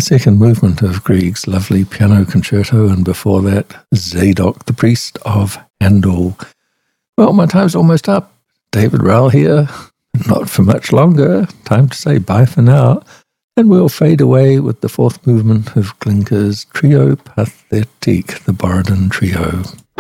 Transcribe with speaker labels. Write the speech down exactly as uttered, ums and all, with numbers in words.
Speaker 1: second movement of Grieg's lovely piano concerto, and before that, Zadok the Priest of Handel. Well, my time's almost up. David Rowell here. Not for much longer. Time to say bye for now. And we'll fade away with the fourth movement of Glinka's Trio Pathétique, the Borodin Trio.